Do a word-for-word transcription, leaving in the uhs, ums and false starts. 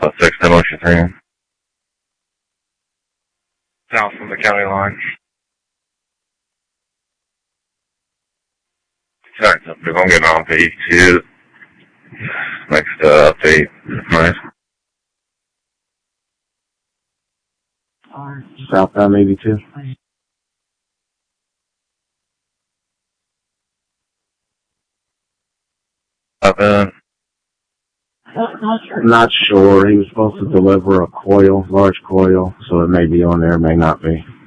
Alpha six, Ocean three. South from the county line. Sorry, if I'm getting on page two. Next uh, update. Nice. Southbound eighty-two. Southbound. Not sure. He was supposed to deliver a coil, large coil, so it may be on there, may not be.